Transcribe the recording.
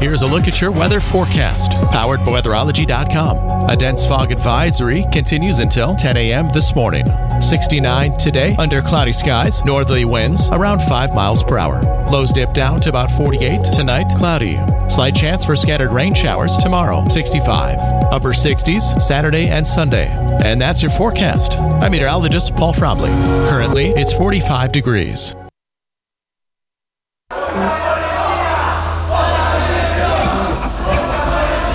Here's a look at your weather forecast, powered by weatherology.com. A dense fog advisory continues until 10 a.m. this morning. 69 today under cloudy skies, northerly winds around 5 miles per hour. Lows dip down to about 48 tonight, cloudy. Slight chance for scattered rain showers tomorrow, 65. Upper 60s Saturday and Sunday. And that's your forecast. I'm meteorologist Paul Frobley. Currently, it's 45 degrees.